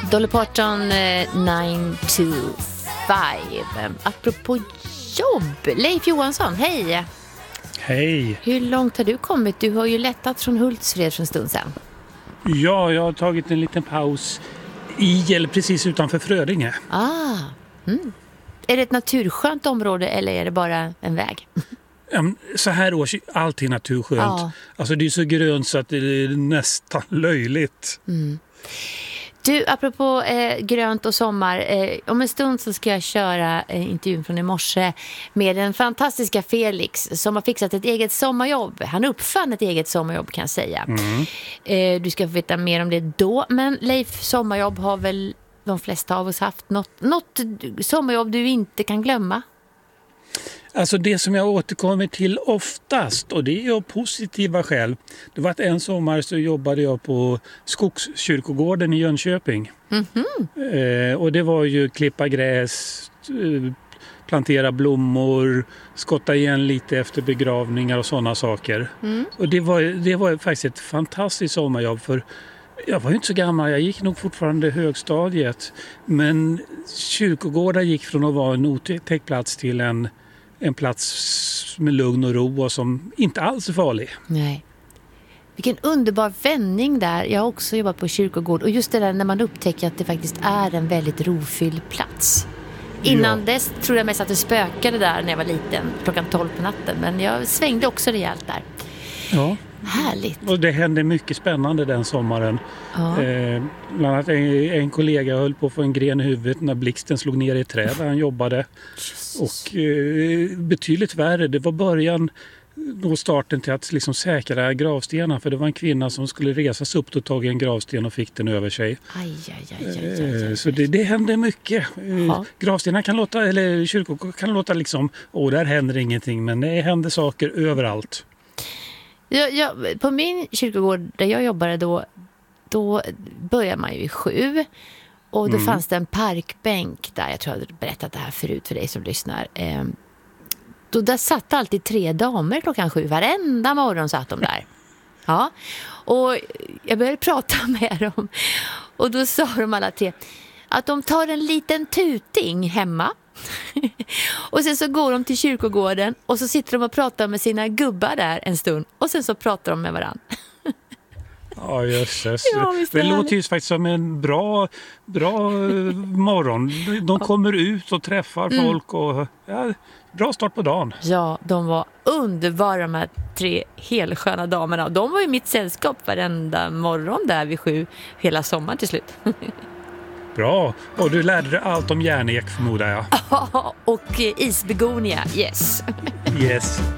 Dolly Parton, 9 to 5. Apropå jobb, Leif Johansson, hej! Hej! Hur långt har du kommit? Du har ju lättat från Hultsfred för en stund sedan. Ja, jag har tagit en liten paus i eller precis utanför Frödinge. Är det ett naturskönt område eller är det bara en väg? Så här års alltid naturskönt. Ja. Alltså det är så grönt så att det är nästan löjligt. Du, apropå grönt och sommar, om en stund så ska jag köra intervjun från i morse med den fantastiska Felix som har fixat ett eget sommarjobb. Han uppfann ett eget sommarjobb kan jag säga. Du ska få veta mer om det då, men Leif, sommarjobb har väl de flesta av oss haft något sommarjobb du inte kan glömma? Alltså det som jag återkommer till oftast, och det är av positiva skäl, det var att en sommar så jobbade jag på Skogskyrkogården i Jönköping. Och det var ju klippa gräs, plantera blommor, skotta igen lite efter begravningar och sådana saker. Och det var faktiskt ett fantastiskt sommarjobb, för jag var ju inte så gammal, jag gick nog fortfarande högstadiet, men kyrkogårdar gick från att vara en otäck plats till en plats med lugn och ro och som inte alls är farlig. Nej. Vilken underbar vändning där. Jag har också jobbat på kyrkogård och just det där när man upptäcker att det faktiskt är en väldigt rofylld plats. Innan dess trodde jag mest att det spökade där när jag var liten, klockan 12 på natten, men jag svängde också rejält där. Ja. Härligt. Och det hände mycket spännande den sommaren. Ja. Bland annat en kollega höll på att få en gren i huvudet när blixten slog ner i ett träd där han jobbade. Jesus. Och betydligt värre, det var början då starten till att liksom säkra gravstenar, för det var en kvinna som skulle resas upp och tog en gravsten och fick den över sig. Aj. Så det hände mycket. Gravstenar kan låta, eller kyrkor kan låta liksom, där händer ingenting, men det hände saker överallt. På min kyrkogård där jag jobbade då började man ju i 7 och då fanns det en parkbänk där, jag tror jag hade berättat det här förut för dig som lyssnar. Då där satt alltid 3 damer klockan 7, varenda morgon satt de där. Ja, och jag började prata med dem och då sa de alla 3 att de tar en liten tuting hemma. Och sen så går de till kyrkogården och så sitter de och pratar med sina gubbar där en stund och sen så pratar de med varann. Ja, jösses. Ja, det låter ju faktiskt som en bra morgon. De kommer ut och träffar folk och bra start på dagen. Ja, de var underbara de här 3 helsköna damerna. De var ju mitt sällskap varenda morgon där vid 7 hela sommaren till slut. Bra, och du lärde dig allt om järnek förmodar jag. Och isbegonia, yes. Yes.